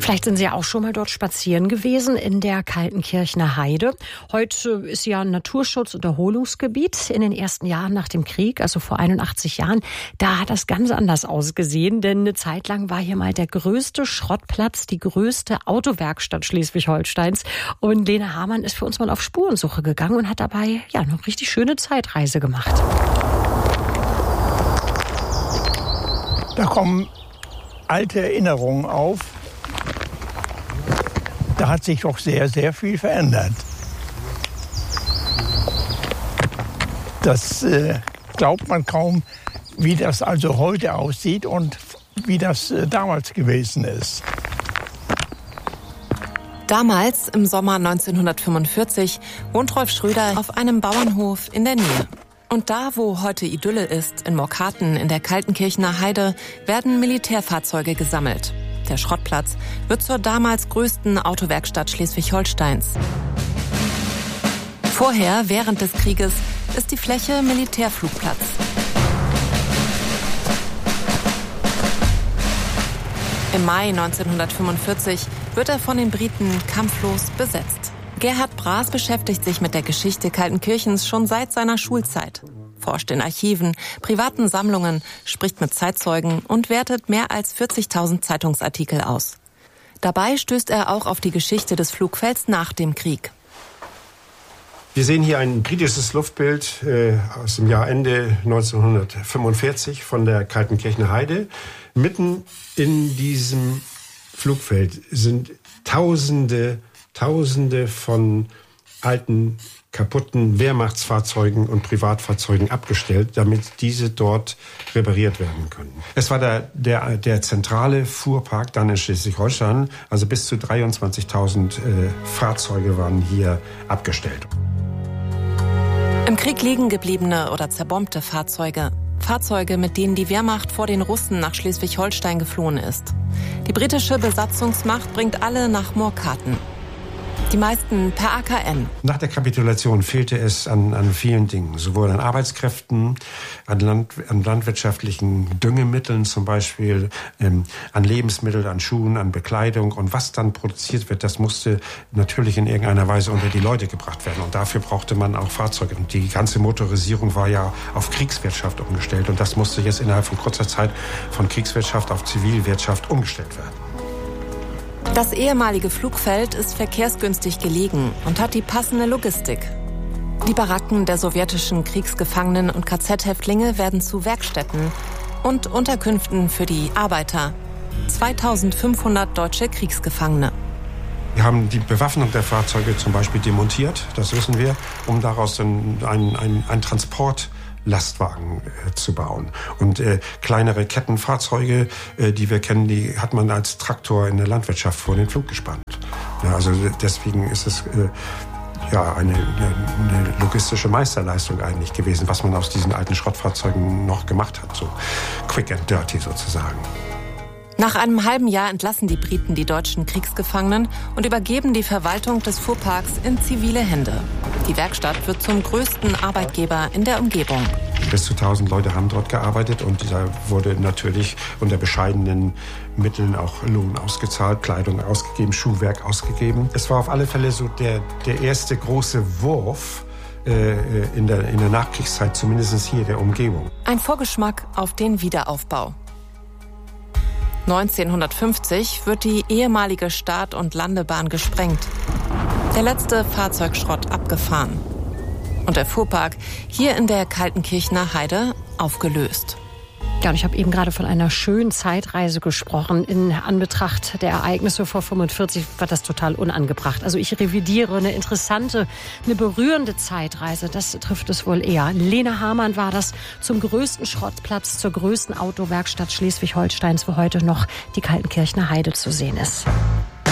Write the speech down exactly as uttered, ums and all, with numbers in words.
Vielleicht sind Sie ja auch schon mal dort spazieren gewesen in der Kaltenkirchener Heide. Heute ist ja ein Naturschutz- und Erholungsgebiet. In den ersten Jahren nach dem Krieg, also vor einundachtzig Jahren, da hat das ganz anders ausgesehen. Denn eine Zeit lang war hier mal der größte Schrottplatz, die größte Autowerkstatt Schleswig-Holsteins. Und Lena Hamann ist für uns mal auf Spurensuche gegangen und hat dabei ja eine richtig schöne Zeitreise gemacht. Da kommen alte Erinnerungen auf. Da hat sich doch sehr, sehr viel verändert. Das äh, glaubt man kaum, wie das also heute aussieht und wie das äh, damals gewesen ist. Damals, im Sommer neunzehnhundertfünfundvierzig, wohnt Rolf Schröder auf einem Bauernhof in der Nähe. Und da, wo heute Idylle ist, in Morkaten in der Kaltenkirchener Heide, werden Militärfahrzeuge gesammelt. Der Schrottplatz wird zur damals größten Autowerkstatt Schleswig-Holsteins. Vorher, während des Krieges, ist die Fläche Militärflugplatz. Im Mai neunzehnhundertfünfundvierzig wird er von den Briten kampflos besetzt. Gerhard Braas beschäftigt sich mit der Geschichte Kaltenkirchens schon seit seiner Schulzeit. Forscht in Archiven, privaten Sammlungen, spricht mit Zeitzeugen und wertet mehr als vierzigtausend Zeitungsartikel aus. Dabei stößt er auch auf die Geschichte des Flugfelds nach dem Krieg. Wir sehen hier ein britisches Luftbild äh, aus dem Jahr Ende neunzehnhundertfünfundvierzig von der Kaltenkirchener Heide. Mitten in diesem Flugfeld sind Tausende, Tausende von alten, kaputten Wehrmachtsfahrzeugen und Privatfahrzeugen abgestellt, damit diese dort repariert werden können. Es war der, der, der zentrale Fuhrpark dann in Schleswig-Holstein, also bis zu dreiundzwanzigtausend äh, Fahrzeuge waren hier abgestellt. Im Krieg liegen gebliebene oder zerbombte Fahrzeuge. Fahrzeuge, mit denen die Wehrmacht vor den Russen nach Schleswig-Holstein geflohen ist. Die britische Besatzungsmacht bringt alle nach Morkaten. Die meisten per A K N. Nach der Kapitulation fehlte es an, an vielen Dingen, sowohl an Arbeitskräften, an, Land, an landwirtschaftlichen Düngemitteln zum Beispiel, ähm, an Lebensmitteln, an Schuhen, an Bekleidung. Und was dann produziert wird, das musste natürlich in irgendeiner Weise unter die Leute gebracht werden. Und dafür brauchte man auch Fahrzeuge. Und die ganze Motorisierung war ja auf Kriegswirtschaft umgestellt. Und das musste jetzt innerhalb von kurzer Zeit von Kriegswirtschaft auf Zivilwirtschaft umgestellt werden. Das ehemalige Flugfeld ist verkehrsgünstig gelegen und hat die passende Logistik. Die Baracken der sowjetischen Kriegsgefangenen und K Z-Häftlinge werden zu Werkstätten und Unterkünften für die Arbeiter. zweitausendfünfhundert deutsche Kriegsgefangene. Wir haben die Bewaffnung der Fahrzeuge zum Beispiel demontiert, das wissen wir, um daraus einen ein, ein Transport Lastwagen äh, zu bauen. Und äh, kleinere Kettenfahrzeuge, äh, die wir kennen, die hat man als Traktor in der Landwirtschaft vor den Flug gespannt. Ja, also deswegen ist es äh, ja eine, eine logistische Meisterleistung eigentlich gewesen, was man aus diesen alten Schrottfahrzeugen noch gemacht hat. So quick and dirty sozusagen. Nach einem halben Jahr entlassen die Briten die deutschen Kriegsgefangenen und übergeben die Verwaltung des Fuhrparks in zivile Hände. Die Werkstatt wird zum größten Arbeitgeber in der Umgebung. Bis zu tausend Leute haben dort gearbeitet und da wurde natürlich unter bescheidenen Mitteln auch Lohn ausgezahlt, Kleidung ausgegeben, Schuhwerk ausgegeben. Es war auf alle Fälle so der, der erste große Wurf äh, in, der, in der Nachkriegszeit, zumindest hier der Umgebung. Ein Vorgeschmack auf den Wiederaufbau. neunzehnhundertfünfzig wird die ehemalige Start- und Landebahn gesprengt. Der letzte Fahrzeugschrott abgefahren. Und der Fuhrpark hier in der Kaltenkirchener Heide aufgelöst. Ja, und ich habe eben gerade von einer schönen Zeitreise gesprochen. In Anbetracht der Ereignisse vor fünfundvierzig war das total unangebracht. Also ich revidiere eine interessante, eine berührende Zeitreise. Das trifft es wohl eher. Lena Hamann war das zum größten Schrottplatz, zur größten Autowerkstatt Schleswig-Holsteins, wo heute noch die Kaltenkirchener Heide zu sehen ist.